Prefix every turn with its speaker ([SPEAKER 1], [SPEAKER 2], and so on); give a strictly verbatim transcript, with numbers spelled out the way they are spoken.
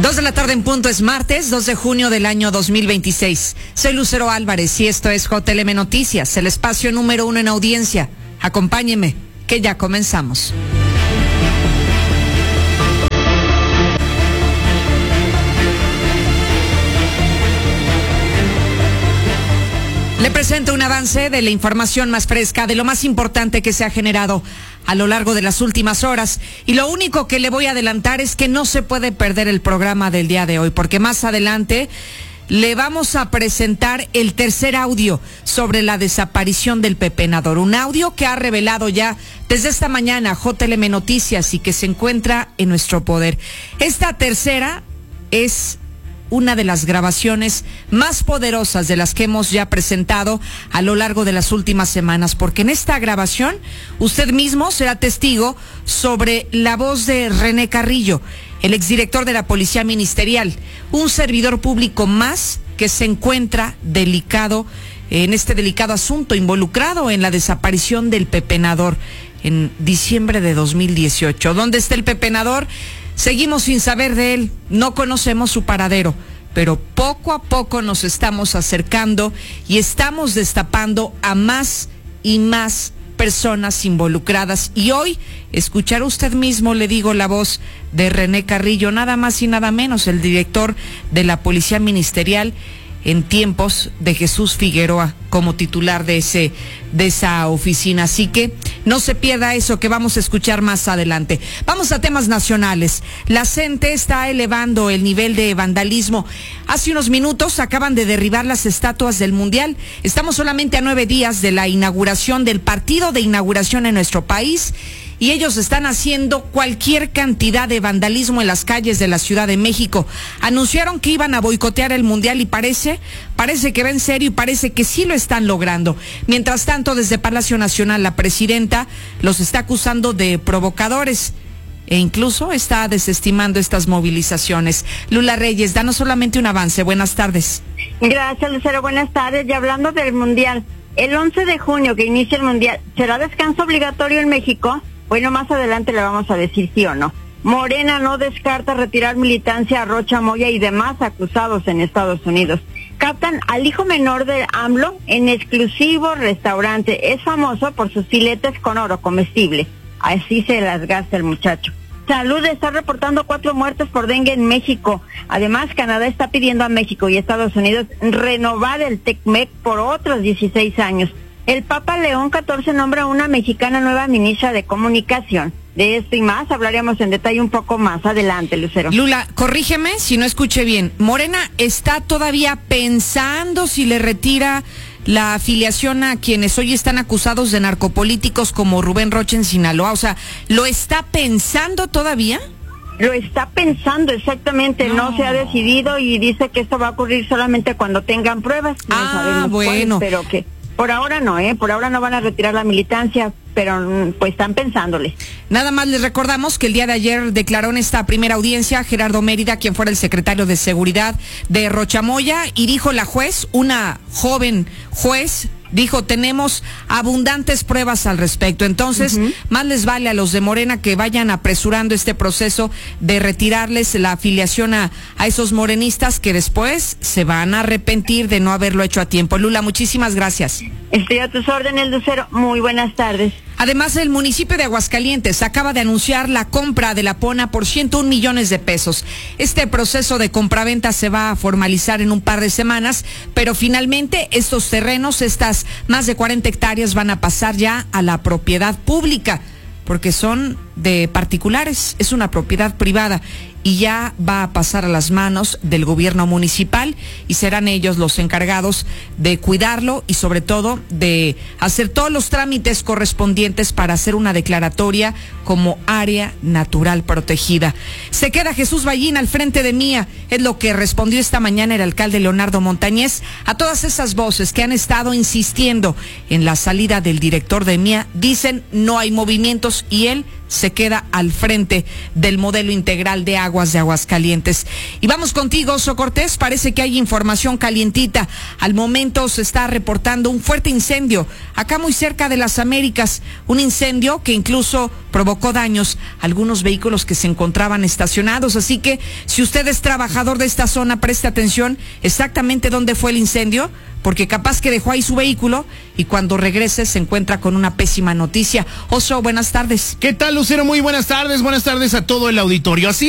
[SPEAKER 1] Dos de la tarde en punto, es martes, dos de junio del año dos mil veintiséis. Soy Lucero Álvarez y esto es J L M Noticias, el espacio número uno en audiencia. Acompáñeme, que ya comenzamos. Le presento un avance de la información más fresca, de lo más importante que se ha generado a lo largo de las últimas horas. Y lo único que le voy a adelantar es que no se puede perder el programa del día de hoy, porque más adelante le vamos a presentar el tercer audio sobre la desaparición del pepenador. Un audio que ha revelado ya desde esta mañana J L M Noticias y que se encuentra en nuestro poder. Esta tercera es una de las grabaciones más poderosas de las que hemos ya presentado a lo largo de las últimas semanas, porque en esta grabación usted mismo será testigo sobre la voz de René Carrillo, el exdirector de la Policía Ministerial, un servidor público más que se encuentra delicado en este delicado asunto, involucrado en la desaparición del pepenador en diciembre de dos mil dieciocho. ¿Dónde está el pepenador? Seguimos sin saber de él, no conocemos su paradero, pero poco a poco nos estamos acercando y estamos destapando a más y más personas involucradas. Y hoy escuchará usted mismo, le digo, la voz de René Carrillo, nada más y nada menos, el director de la Policía Ministerial en tiempos de Jesús Figueroa como titular de ese de esa oficina. Así que no se pierda eso que vamos a escuchar más adelante. Vamos a temas nacionales. La C E N T E está elevando el nivel de vandalismo. Hace unos minutos acaban de derribar las estatuas del Mundial. Estamos solamente a nueve días de la inauguración del partido de inauguración en nuestro país. Y ellos están haciendo cualquier cantidad de vandalismo en las calles de la Ciudad de México. Anunciaron que iban a boicotear el Mundial y parece, parece que va en serio y parece que sí lo están logrando. Mientras tanto, desde Palacio Nacional, la presidenta los está acusando de provocadores e incluso está desestimando estas movilizaciones. Lula Reyes, danos solamente un avance. Buenas tardes.
[SPEAKER 2] Gracias, Lucero. Buenas tardes. Y hablando del Mundial, el once de junio que inicia el Mundial, ¿será descanso obligatorio en México? Bueno, más adelante le vamos a decir sí o no. Morena no descarta retirar militancia a Rocha Moya y demás acusados en Estados Unidos. Captan al hijo menor de AMLO en exclusivo restaurante. Es famoso por sus filetes con oro comestible. Así se las gasta el muchacho. Salud está reportando cuatro muertes por dengue en México. Además, Canadá está pidiendo a México y Estados Unidos renovar el TECMEC por otros dieciséis años. El Papa León catorce nombra a una mexicana nueva ministra de Comunicación. De esto y más hablaremos en detalle un poco más adelante, Lucero.
[SPEAKER 1] Lula, corrígeme si no escuché bien. ¿Morena está todavía pensando si le retira la afiliación a quienes hoy están acusados de narcopolíticos como Rubén Rocha en Sinaloa? O sea, ¿lo está pensando todavía?
[SPEAKER 2] Lo está pensando, exactamente, no. no se ha decidido y dice que esto va a ocurrir solamente cuando tengan pruebas. No
[SPEAKER 1] ah,
[SPEAKER 2] sabemos
[SPEAKER 1] bueno.
[SPEAKER 2] cuál, pero que por ahora no, ¿eh? Por ahora no van a retirar la militancia, pero pues están pensándole.
[SPEAKER 1] Nada más les recordamos que el día de ayer declaró en esta primera audiencia Gerardo Mérida, quien fuera el secretario de Seguridad de Rocha Moya, y dijo la juez, una joven juez, dijo, tenemos abundantes pruebas al respecto. Entonces, uh-huh. más les vale a los de Morena que vayan apresurando este proceso de retirarles la afiliación a, a esos morenistas que después se van a arrepentir de no haberlo hecho a tiempo. Lula, muchísimas gracias.
[SPEAKER 2] Estoy a tus órdenes, Lucero. Muy buenas tardes.
[SPEAKER 1] Además, el municipio de Aguascalientes acaba de anunciar la compra de la Pona por ciento un millones de pesos. Este proceso de compraventa se va a formalizar en un par de semanas, pero finalmente estos terrenos, estas más de cuarenta hectáreas, van a pasar ya a la propiedad pública, porque son de particulares, es una propiedad privada y ya va a pasar a las manos del gobierno municipal y serán ellos los encargados de cuidarlo y sobre todo de hacer todos los trámites correspondientes para hacer una declaratoria como área natural protegida. Se queda Jesús Ballín al frente de Mía, es lo que respondió esta mañana el alcalde Leonardo Montañez a todas esas voces que han estado insistiendo en la salida del director de Mía. Dicen no hay movimientos y él se queda al frente del modelo integral de aguas de Aguascalientes. Y vamos contigo, Oso Cortés, parece que hay información calientita. Al momento se está reportando un fuerte incendio acá muy cerca de las Américas, un incendio que incluso provocó daños a algunos vehículos que se encontraban estacionados. Así que si usted es trabajador de esta zona, preste atención exactamente dónde fue el incendio, porque capaz que dejó ahí su vehículo y cuando regrese se encuentra con una pésima noticia. Oso, buenas tardes.
[SPEAKER 3] ¿Qué tal, Lucero? Muy buenas tardes, buenas tardes a todo el auditorio. Así